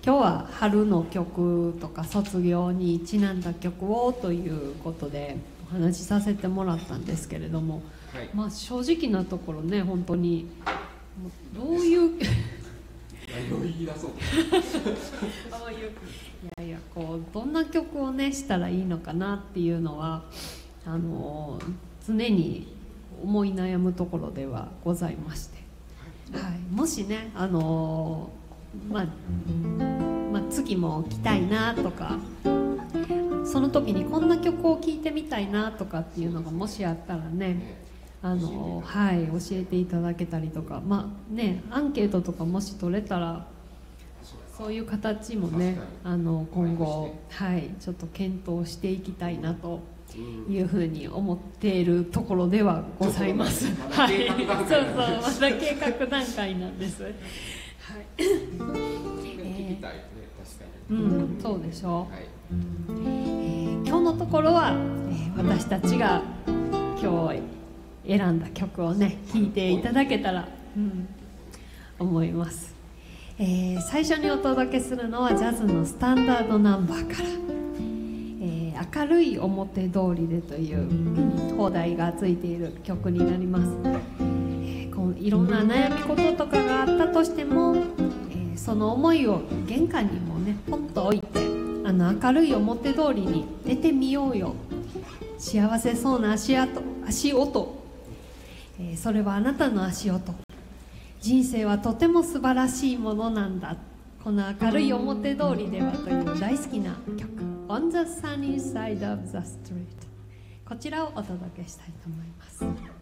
今日は春の曲とか卒業にちなんだ曲をということでお話しさせてもらったんですけれども、 はい、 まあ正直なところね、本当にどういう何を言い出そういやこうどんな曲をねしたらいいのかなっていうのは常に思い悩むところではございまして、はい、もしね次も来たいなとか、その時にこんな曲を聴いてみたいなとかっていうのがもしあったらね、はい、教えていただけたりとか、アンケートとかもし取れたらそういう形もね今後、はい、ちょっと検討していきたいなというふうに思っているところではございます。はい、そうまだ計画段階なんです。はい。 聞きたいね、確かに。 そうでしょう。 はい。 今日のところは、私たちが今日選んだ曲をね聴いていただけたら、思います。最初にお届けするのはジャズのスタンダードナンバーから「明るい表通りで」という邦題がついている曲になります。いろんな悩み事とかがあったとしても、その思いを玄関にもねポンと置いて明るい表通りに出てみようよ。幸せそうな足音、それはあなたの足音。人生はとても素晴らしいものなんだ。この明るい表通りではという大好きな曲 On the sunny side of the street、 こちらをお届けしたいと思います。